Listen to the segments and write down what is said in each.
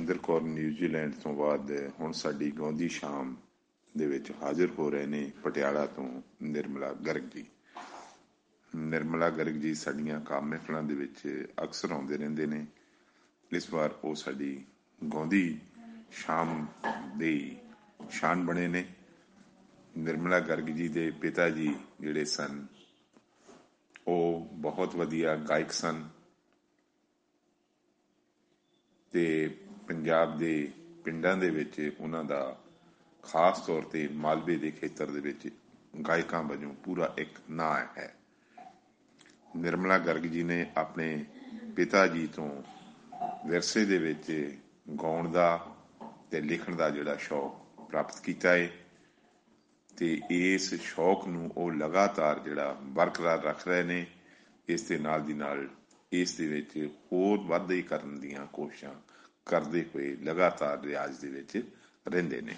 Jaswinder Kaur New Zealand ਤੋਂ ਬਾਅਦ ਹੁਣ ਸਾਡੀ ਗਾਉਂਦੀ ਸ਼ਾਮ ਦੇ ਵਿੱਚ ਹਾਜ਼ਰ ਹੋ ਰਹੇ ਨੇ ਪਟਿਆਲਾ ਤੋਂ ਨਿਰਮਲਾ ਗਰਗ ਜੀ। ਨਿਰਮਲਾ ਗਰਗ ਜੀ ਸਾਡੀਆਂ ਕਾਮ ਮਹਿਫਲਾਂ ਦੇ ਵਿੱਚ ਅਕਸਰ ਆਉਂਦੇ ਰਹਿੰਦੇ ਨੇ। ਇਸ ਵਾਰ ਉਹ ਸਾਡੀ ਗਾਉਂਦੀ ਸ਼ਾਮ ਦੇ ਸ਼ਾਨ ਬਣੇ ਨੇ। ਨਿਰਮਲਾ ਗਰਗ ਜੀ ਦੇ ਪਿਤਾ ਜੀ ਜਿਹੜੇ ਸਨ ਉਹ ਬਹੁਤ ਵਧੀਆ ਗਾਇਕ ਸਨ ਤੇ ਪੰਜਾਬ ਦੇ ਪਿੰਡਾਂ ਦੇ ਵਿੱਚ ਉਹਨਾਂ ਦਾ ਖਾਸ ਤੌਰ ਤੇ ਮਾਲਵੇ ਦੇ ਖੇਤਰ ਦੇ ਵਿੱਚ ਗਾਇਕਾਂ ਵਜੋਂ ਪੂਰਾ ਇੱਕ ਨਾਂ ਹੈ। ਨਿਰਮਲਾ ਗਰਗ ਜੀ ਨੇ ਆਪਣੇ ਪਿਤਾ ਜੀ ਤੋਂ ਵਿਰਸੇ ਦੇ ਵਿੱਚ ਗਾਉਣ ਦਾ ਤੇ ਲਿਖਣ ਦਾ ਜਿਹੜਾ ਸ਼ੌਕ ਪ੍ਰਾਪਤ ਕੀਤਾ ਹੈ ਤੇ ਇਸ ਸ਼ੌਕ ਨੂੰ ਉਹ ਲਗਾਤਾਰ ਜਿਹੜਾ ਬਰਕਰਾਰ ਰੱਖ ਰਹੇ ਨੇ। ਇਸ ਦੇ ਨਾਲ ਦੀ ਨਾਲ ਇਸ ਦੇ ਵਿੱਚ ਹੋਰ ਵਾਧੇ ਕਰਨ ਦੀਆਂ ਕੋਸ਼ਿਸ਼ਾਂ ਕਰਦੇ ਹੋਏ ਲਗਾਤਾਰ ਰਿਆਜ਼ ਦੇ ਵਿੱਚ ਰਹਿੰਦੇ ਨੇ।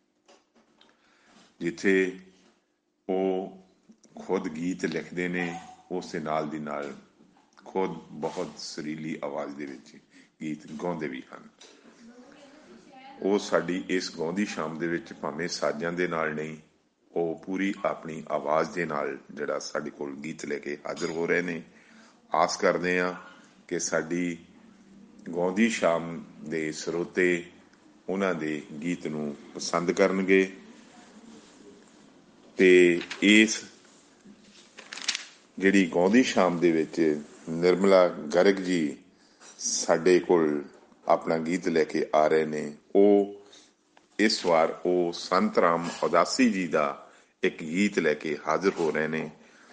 ਜਿੱਥੇ ਉਹ ਖੁਦ ਗੀਤ ਲਿਖਦੇ ਨੇ ਉਸ ਦੇ ਨਾਲ ਦੀ ਨਾਲ ਖੁਦ ਬਹੁਤ ਸੁਰੀਲੀ ਆਵਾਜ਼ ਦੇ ਵਿੱਚ ਗੀਤ ਗਾਉਂਦੇ ਵੀ ਹਨ। ਉਹ ਸਾਡੀ ਇਸ ਗਾਉਂਦੀ ਸ਼ਾਮ ਦੇ ਵਿੱਚ ਭਾਵੇਂ ਸਾਜ਼ਾਂ ਦੇ ਨਾਲ ਨਹੀਂ, ਉਹ ਪੂਰੀ ਆਪਣੀ ਆਵਾਜ਼ ਦੇ ਨਾਲ ਜਿਹੜਾ ਸਾਡੇ ਕੋਲ ਗੀਤ ਲੈ ਕੇ ਹਾਜ਼ਰ ਹੋ ਰਹੇ ਨੇ। ਆਸ ਕਰਦੇ ਹਾਂ ਕਿ ਸਾਡੀ ਗਾਉਂਦੀ ਸ਼ਾਮ ਦੇ ਸਰੋਤੇ ਉਹਨਾਂ ਦੇ ਗੀਤ ਨੂੰ ਪਸੰਦ ਕਰਨਗੇ ਤੇ ਇਸ ਜਿਹੜੀ ਗਾਉਂਦੀ ਸ਼ਾਮ ਦੇ ਵਿੱਚ ਨਿਰਮਲਾ ਗਰਗ ਜੀ ਸਾਡੇ ਕੋਲ ਆਪਣਾ ਗੀਤ ਲੈ ਕੇ ਆ ਰਹੇ ਨੇ। ਉਹ ਇਸ ਵਾਰ ਉਹ ਸੰਤ ਰਾਮ ਉਦਾਸੀ ਜੀ ਦਾ ਇੱਕ ਗੀਤ ਲੈ ਕੇ ਹਾਜ਼ਰ ਹੋ ਰਹੇ ਨੇ।